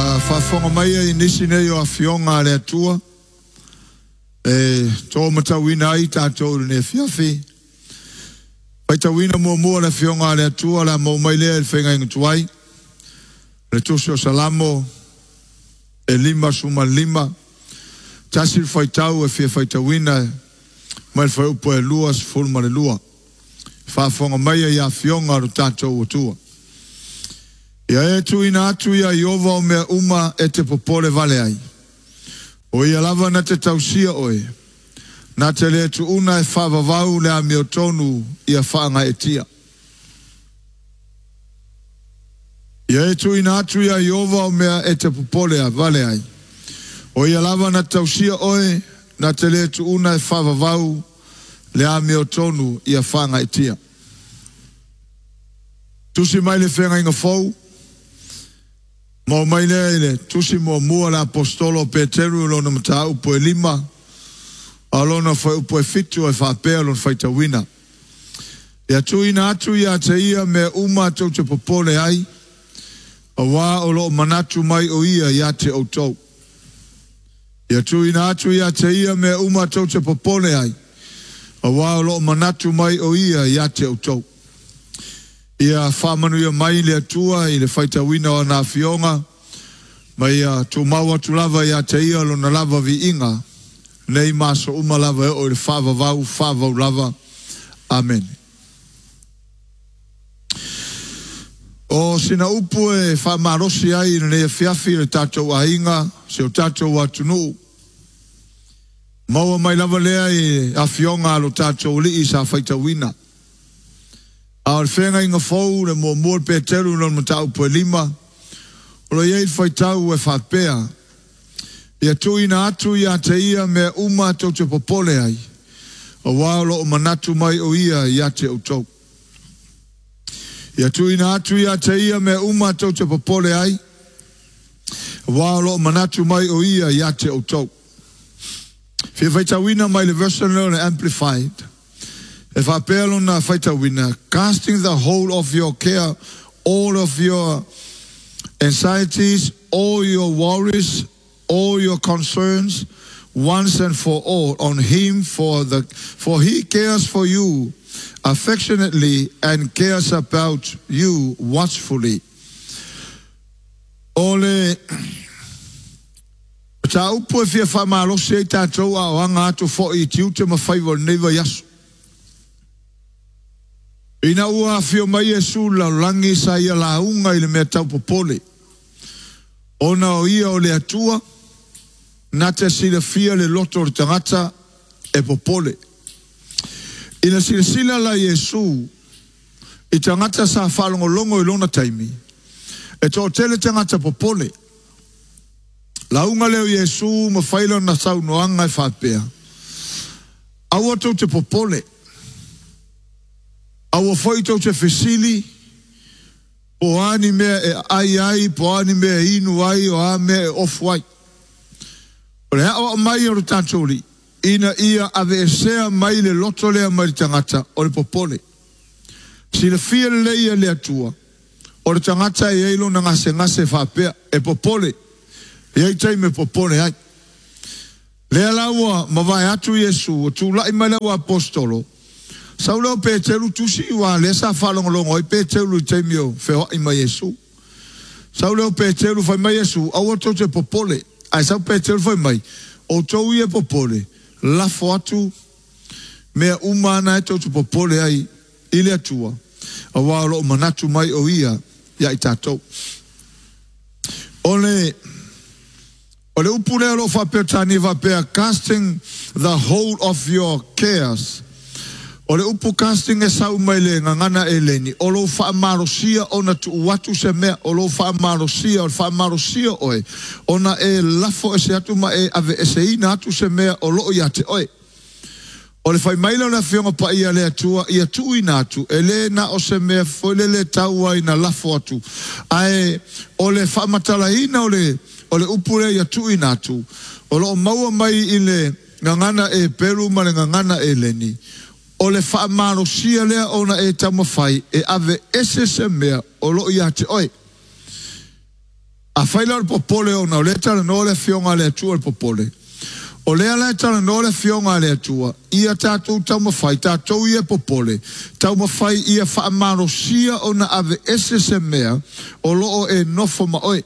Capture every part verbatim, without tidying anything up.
whafonga mai e nisi nei o a fionga le atua. E tō matawina ai tātou ne fiafi. Pai tawina mua mua le fionga le atua la mau mai lea le whenga inga tuai. Le tusi o salamo e lima suma lima. Tasir whai tau e fia whai tawina mai whai upo e lua se fulma le lua. Whafonga mai e a fionga ro tātou o tua. Ia e tu ina atu ia iova o mea uma e te popole vale ai. O ia lava na te tausia oe. Na te lea tu una e whavavau lea meo tonu ia whaanga e tia. Ia e tu ina atu ia iova o mea e te popole vale ai. O ia lava na tausia oe. Na te lea tu una e whavavau lea meo tonu ia whaanga e tia. Tusi mai le whenga inga fau. Mo mai le le tusi mo mua la apostolo Peteru lo na mata upo e lima. Alona foi upo e fitu e whapea lon whaita wina. Ia tu ina atu ia te ia me uma tau te popole ai. A wā o lo manatu mai o ia ia te o tau. Ia tu ina atu ia te ia me uma tau te popole ai. A wā o lo manatu mai o ia ia te o tau. Ia whamanu ia mai le atua i le whaita wina o nā fionga. Mai ia tō maua tu lava ia te ia lo na lava vi inga. Nei maso uma lava o le whava vau, whava lava. Amen. O sina upu e whamarosi ai na nea whiawhi le tātou a inga, se o tātou a tunu. Maua mai lava lea i a fionga lo tātou li i sa whaita wina. A o whenga inga fau le mua mua Peteru non matau po lima. O lo iei whaitau e whapea. Ia tu ina atu ia te ia mea uma tau te popole ai. O wālo o manatu mai o ia ia te utau. Ia tu ina atu ia te ia mea uma tau te popole ai. O wālo o manatu mai o ia ia te utau. Fia whaitawina mai le version learner amplified. If I pay on a fighter winner, casting the whole of your care, all of your anxieties, all your worries, all your concerns, once and for all, on him, for the for he cares for you affectionately and cares about you watchfully. Ole ta upo e fia whamalo se tātou a oanga atu fo i tiu te mawhaiwa neiva yasu. Ina ua fio mai e su la langi sa ia la unga i le mea tau popole. Ona o ia o le atua, na te sila fia le loto o tangata e popole. Ina sila sila la Yesu, i tangata sa whalongo longo i lona taimi, e to tele tangata popole. La unga leo Yesu ma whaila na sau noanga e whapea. Aua tau te popole. Awa foi tau te whesili, po ani mea e ai ai, po ani mea e inu ai, o a mea e ofu ai. O le hao mai o tātori, ina ia ave e sea mai le loto lea mai tangata, o le popole. Si le fia le leia le atua, o le tangata e eilo na ngase ngase whapea, e popole, e ai tai me popole ai. Lea laua, ma vai atu Yesu, o tu lai mai laua apostolo, Saulo Peteru tusi wa lesa falong longo i Peteru temio feo i mai Yesu. Saulo Peteru fai mai Yesu awa to te popole. Ai sau Peteru fai mai o tou ia popole. La foatu mea umana e to te popole ai ile atua. Awa lo manatu mai o ia ia i tatou. Ole ole upure lo fa petani va pe casting the whole of your cares. O le upu casting e sau mai le ngangana e leni. O lo wha marosia o na tu watu se mea. O lo wha marosia o wha marosia oe. O na e lafo e se atu ma e ave e se ina atu se mea o lo ia te oe. O le whai maila na whionga pa ia le atua. Ia tu ina atu. E le na o se mea foi le le taua ina lafo atu. Ae o le wha matala ina o le o le upure ia tu ina atu. O lo maua mai i le ngangana e peru ma le ngangana e leni. O le whaamaro sia lea ona e tamawhai e ave ese se mea o lo ia te oe. A a faila le popole o na le tala no le fionga le atua le popole. O lea le tala no le fionga le atua. Ia tātou tau mawhai, tātou ia popole. Tau mawhai ia whaamaro sia o na ave ese se mea o loo e nofo ma oi.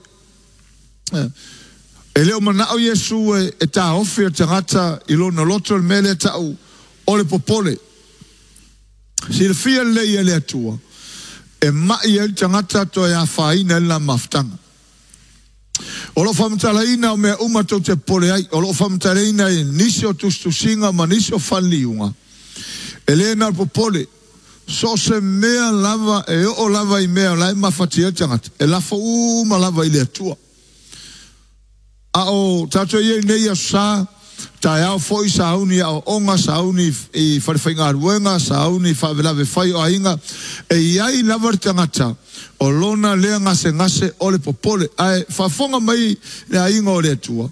E leo manao Yesu e, e tā ofi a tangata i lo na loto le mele tau o le popole. Si le fia le ia le atua. E mai e tangata to e a whaina la maftanga. O lo whamatalaina o mea umatou te pole ai. O lo whamatalaina e nisi o tustusinga ma nisi o whaliunga. E le na popole. So se mea lava e o lava i mea lai mawhatia tangata. E lafa uma lava i le atua. A o tato ie nei a sa. Tai au foi sauni au onga sauni i wharewhainga ruenga sauni whawelawe whai o ainga e iai lawar tangata o lona lea ngase ngase o le popole ai whafonga mai le ainga o le atua.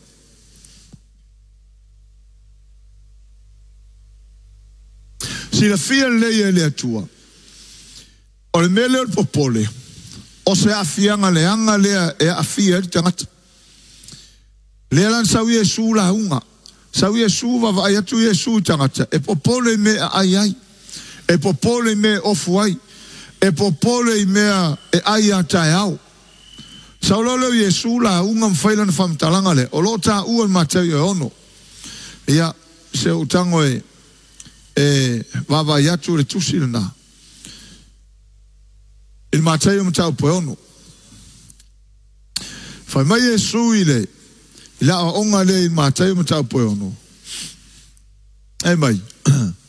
Si la fia lea le atua o le mele o le popole o se afianga leanga lea e afia le tangata lea lan sau Yesu la unga Sau Yesu va vai atu Yesu tangata. E popole me ai ai. E popole me ofu ai. E popole me e ai a tai au. Sau lolo Yesu la unga mwhailan whamtalanga le. O lo ta ua matau e ono. Ia se utango e e va vai atu le tusilina. Il matau matau po ono. Whai mai Yesu i le. La onga le in matai mo tau poe ono. E mai.